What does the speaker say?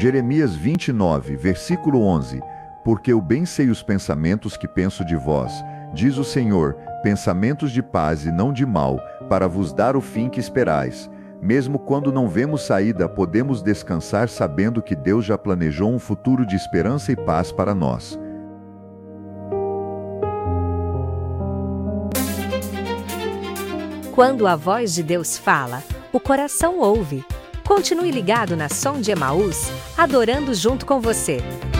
Jeremias 29, versículo 11. Porque eu bem sei os pensamentos que penso de vós, diz o Senhor, pensamentos de paz e não de mal, para vos dar o fim que esperais. Mesmo quando não vemos saída, podemos descansar sabendo que Deus já planejou um futuro de esperança e paz para nós. Quando a voz de Deus fala, o coração ouve. Continue ligado na Som de Emaús, adorando junto com você.